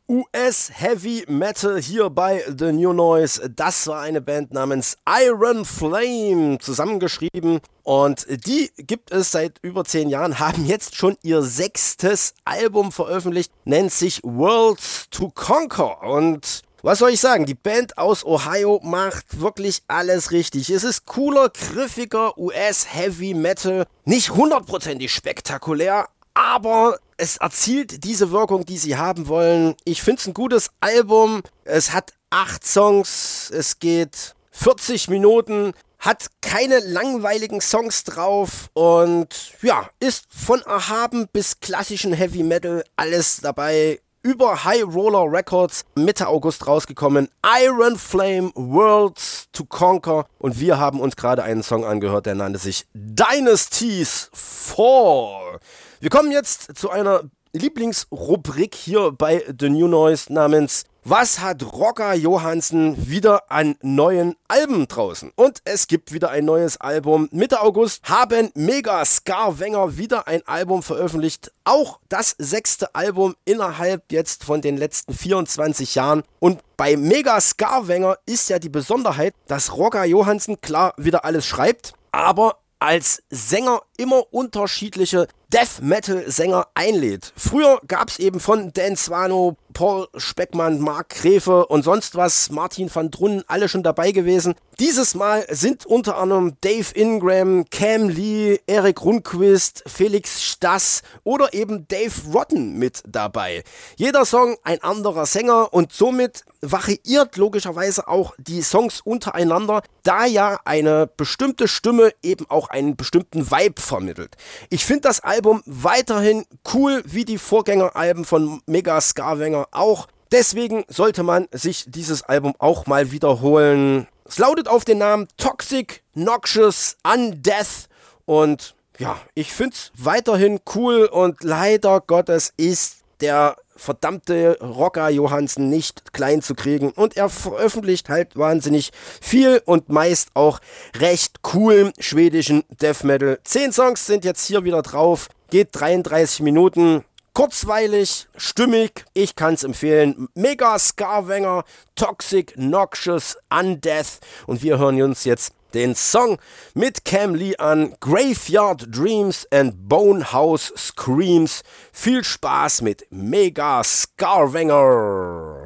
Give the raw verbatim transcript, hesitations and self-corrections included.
U S Heavy Metal hier bei The New Noise. Das war eine Band namens Iron Flame, zusammengeschrieben. Und die gibt es seit über zehn Jahren, haben jetzt schon ihr sechstes Album veröffentlicht, nennt sich Worlds to Conquer. Und was soll ich sagen, die Band aus Ohio macht wirklich alles richtig. Es ist cooler, griffiger U S Heavy Metal, nicht hundertprozentig spektakulär, aber es erzielt diese Wirkung, die sie haben wollen. Ich finde es ein gutes Album. Es hat acht Songs, es geht vierzig Minuten, hat keine langweiligen Songs drauf und ja, ist von erhaben bis klassischen Heavy Metal alles dabei. Über High Roller Records Mitte August rausgekommen. Iron Flame Worlds to Conquer. Und wir haben uns gerade einen Song angehört, der nannte sich Dynasties Fall. Wir kommen jetzt zu einer Lieblingsrubrik hier bei The New Noise namens Was hat Rocker Johansen wieder an neuen Alben draußen? Und es gibt wieder ein neues Album. Mitte August haben Mega Scarwenger wieder ein Album veröffentlicht. Auch das sechste Album innerhalb jetzt von den letzten vierundzwanzig Jahren. Und bei Mega Scarwenger ist ja die Besonderheit, dass Rocker Johansen klar wieder alles schreibt, aber als Sänger immer unterschiedliche Death-Metal-Sänger einlädt. Früher gab es eben von Dan Swano, Paul Speckmann, Mark Grefe und sonst was, Martin van Drunnen, alle schon dabei gewesen. Dieses Mal sind unter anderem Dave Ingram, Cam Lee, Erik Rundquist, Felix Stass oder eben Dave Rotten mit dabei. Jeder Song ein anderer Sänger und somit variiert logischerweise auch die Songs untereinander, da ja eine bestimmte Stimme eben auch einen bestimmten Vibe vermittelt. Ich finde das Album weiterhin cool, wie die Vorgängeralben von Mega Scarwenger auch. Deswegen sollte man sich dieses Album auch mal wiederholen. Es lautet auf den Namen Toxic, Noxious, Undeath und ja, ich finde es weiterhin cool und leider Gottes ist der verdammte Rocker Johansen nicht klein zu kriegen und er veröffentlicht halt wahnsinnig viel und meist auch recht coolen schwedischen Death Metal. Zehn Songs sind jetzt hier wieder drauf, geht dreiunddreißig Minuten. Kurzweilig, stimmig, ich kann es empfehlen. Mega Scarwenger, Toxic, Noxious, Undeath. Und wir hören uns jetzt den Song mit Cam Lee an, Graveyard Dreams and Bonehouse Screams. Viel Spaß mit Mega Scarwenger.